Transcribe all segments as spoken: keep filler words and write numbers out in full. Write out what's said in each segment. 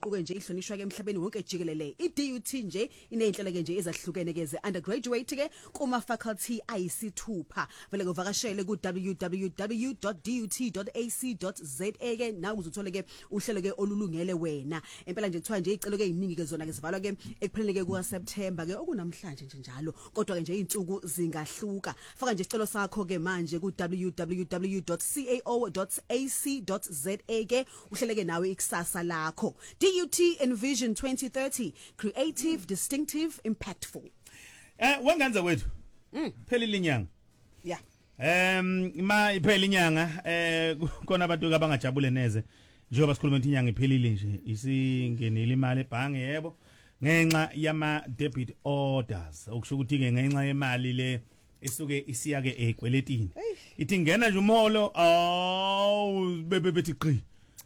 eguquke nje ihlonishwa ke emhlabeni wonke jikelele. I-D U T nje ineyinhlelo ke nje ezahlukene ke ze undergraduate ke kuma faculty ayisithupha. Vele kuvakashele ku w w w dot d u t dot a c dot z a ke na uzothole ke uhlelo ke olulungele wena. Impela nje kuthiwa nje icelo ke eziningi ke zona ke zivalwa ke ekupheleni ke ku September ke okunamhlanje nje njalo. Kodwa ke nje izinsuku zingahluka. Faka nje isicelo sakho ke manje ku w w w dot cao dot a c dot z a ke uhleleke nawe ikusasa lakho. D U T Envision twenty thirty, creative, distinctive, impactful. Eh wengenza wethu phelile inyanga. Yeah. Em ma iphela inyanga eh khona abantu abangajabule neze njengoba sikhuluma ukuthi inyanga iphelile nje isingenile imali ebhange yebo ngenxa yama debit orders okusho ukuthi ke ngenxa yemali le isuke isiya ke ekweletini ithi ngena nje umholo awu bebe bethi qi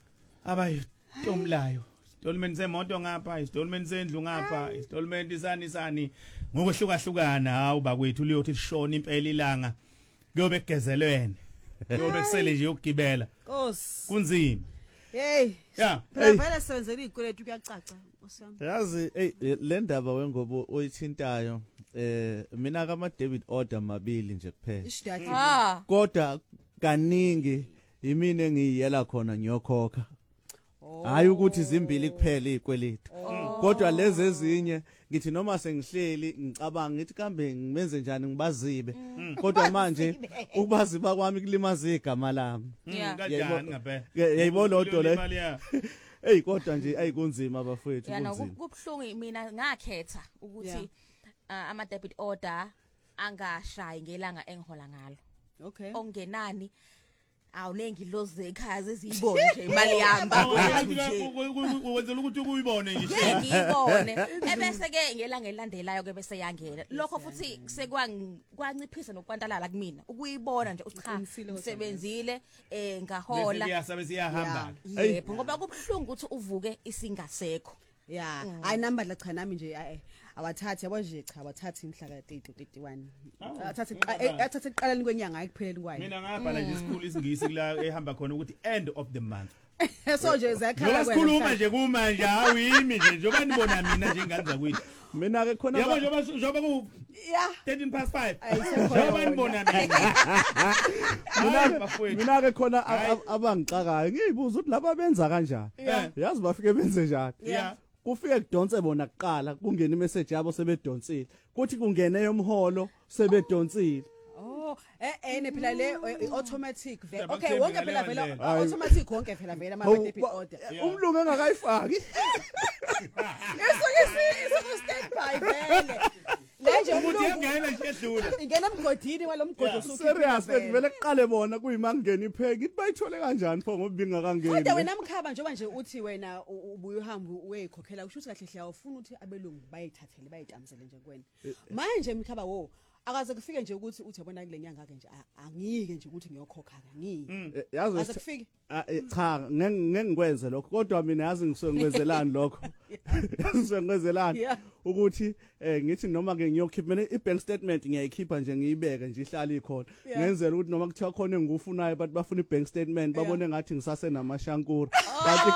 abayitomlayo stolment semoto ngapha istolment sendlu ngapha istolment isani isani ngokuhlukahlukana hawu bakwethu liyothi lishona impela ilanga kuyobe kugezelweni kuyobe kusele nje ukugibela Nkosi kunzima hey yeah phela vele senzele izikweletu kuyacaca osiyami yazi hey le ndaba wengobo oyithintayo eh mina kama debit order mabili nje kuphela ah kodwa kaningi yimina engiyela khona ngiyokhokha hayi ukuthi zimbili kuphela izikweletu kodwa lezi ezinye ngithi noma sengihleli ngicabanga ngithi kambe ngimenze njani ngibazibe kodwa manje ukubaziba kwami kulimaza igama lami kanjani ngempela yayibona odwa le hey kodwa nje ayikunzima abafowethu yana kunzima kubhlungu mina ngakhetha ukuthi ama debit order angashayi ngelanga engihola ngalo okay ongenani awunengi loze ekhaya ezibone nje imali yami wenzela ukuthi uyibone nje ngiyibone ebese ke ngelanga elandelayo ke bese yangena lokho futhi sekwanciphisa nokwantalala kumina ukuyibona nje ucha usebenzile eh ngahola bese kuyasabe siyahamba yebo ngoba kubhlungu ukuthi uvuke isingasekho yeah hayi number la cha nami nje eh awathathi yabo nje cha awathathi imhla ka thirty-one athathi athathi iqaleni kwenyanga ayikupheleli kwayo mina ngabhala nje isikhulu isingisi la ehamba khona ukuthi end of the month so nje zakhala kwena sikhuluma nje kumanje hawu yimi nje njoba nibona mina nje nganza kwithi mina ke khona yabo njoba njoba ku yeah thirteen past five njoba nibona mina mina mina ke khona abangixakayo ngiyibuza ukuthi laba benza kanjani yazi bafike benze njani yeah kufike kudonse bona kuqala kungena imessage yabo sebedonsile kuthi kungene yomholo sebedonsile oh eh eh ne phela le automatic vele okay wonke phela vele automatic wonke phela vele ama debit order umlungu engakayifaki isuke isuke stand by vele manje umuntu yangena nje edlula ingena emgodini walomgodi usuke serious vele kuqale bona kuyimangeni ipheki ithi bayithole kanjani pho ngoba bingakangeni kodwa wena mkhaba njengoba nje uthi wena ubuye uhamba uyekhokhela usho ukuthi kahle hle awufuna ukuthi abelungu bayithathele bayitamsele nje kuwena manje mkhaba wo akaze kufike nje ukuthi uthi yabona kule nyanga ke nje angike nje ukuthi ngiyokhokha ngike yazi akaze kufike cha ngengikwenze lokho kodwa mina yazi ngisuke ngikwenzelani lokho ngisuke ngikwenzelani ukuthi eh ngithi noma ke ngiyokhipha mina ibank statement ngiyayikhipha nje ngiyibeke nje ihlala ikhona ngenzela ukuthi noma kuthiwa khona engufunayo bathi bafuna ibank statement babone ngathi ngisase namashankura kanti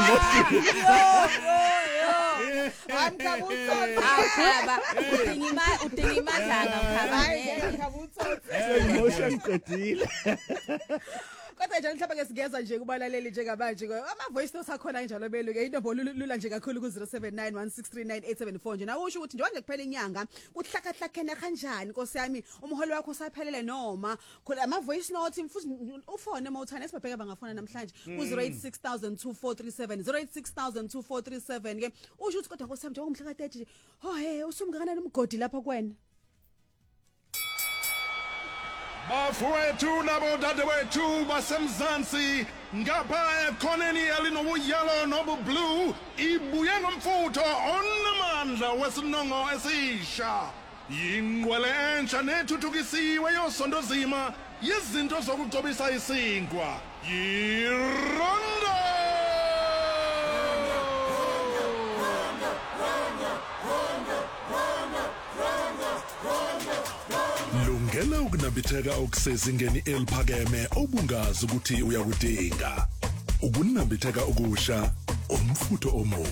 Akhaba udingima udingima dlanga mkhaba emotion qedile kodwa nje mhlawumbe ke sigeza nje kubalaleli njengamanje ama voice notes akhona kanjalo beluke into lula nje kakhulu ku zero seven nine one six three nine eight seven four nje nawo usho ukuthi nje kuphela inyanga kuhlakahlakhena kanjani Nkosi yami umholo wakho usaphelele noma khona ama voice notes mfuthi ufone mawuthana esibheka bangafona namhlanje ku zero eight six thousand two four three seven zero eight six thousand two four three seven ke usho ukuthi kodwa Nkosi yami nje ngomhla ka thirty ho hey usumngakana nomgodi lapha kwena bafowethu nabo dadewethu basemzansi ngapha ekhoneni elinobuyelo nobublue ibuye ngomfutho onamandla wesinongo esisha yingqwele entsha nethuthukisiwe yosondozima yezinto zokucobisa isinkwa yirondo lungela ukunambitheka okusezingeni eliphakeme obungazi ukuthi uyakudinga ukunambitheka okusha umfutho omuhle